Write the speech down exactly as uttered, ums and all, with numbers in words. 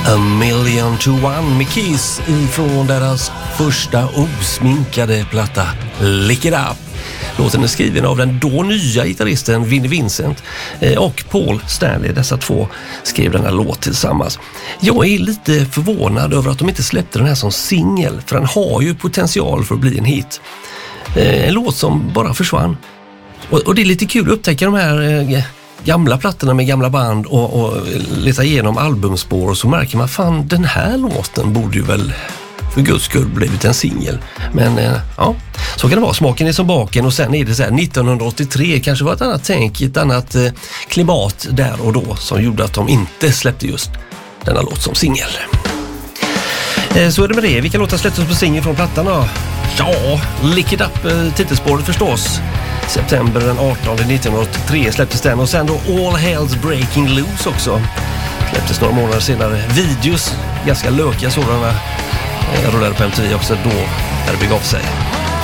A Million to One med Kiss ifrån deras första osminkade platta Lick It Up. Låten är skriven av den då nya gitarristen Vinnie Vincent och Paul Stanley. Dessa två skrev den här låt tillsammans. Jag är lite förvånad över att de inte släppte den här som singel, för den har ju potential för att bli en hit. En låt som bara försvann. Och det är lite kul att upptäcka de här gamla plattorna med gamla band och, och leta igenom albumspår, och så märker man, fan, den här låten borde ju väl för guds skull blivit en singel. Men eh, ja, så kan det vara. Smaken är som baken, och sen är det så här, nittonhundraåttiotre kanske var ett annat tänk, ett annat eh, klimat där och då som gjorde att de inte släppte just denna låt som singel. Eh, så är det med det. Vilka låtar släpptes på singel från plattan då? Ja, Lick It Up, eh, titelspåret förstås. September den artonde nittonhundraåttiotre släpptes den, och sen då All Hell's Breaking Loose också. Släpptes några månader senare. Videos, ganska lökiga sådana, rullade på M T V också då, där det begav sig.